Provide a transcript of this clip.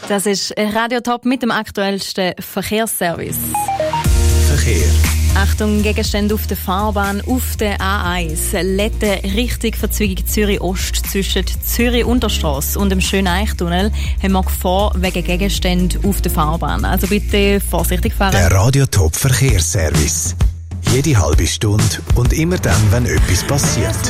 Das ist Radio Top mit dem aktuellsten Verkehrsservice. Verkehr. Achtung, Gegenstände auf der Fahrbahn, auf der A1. Lette Richtung Verzweigung Zürich-Ost zwischen Zürich-Unterstrasse und dem Schöneichtunnel haben wir Gefahr wegen Gegenständen auf der Fahrbahn. Also bitte vorsichtig fahren. Der Radio Top Verkehrsservice. Jede halbe Stunde und immer dann, wenn etwas passiert.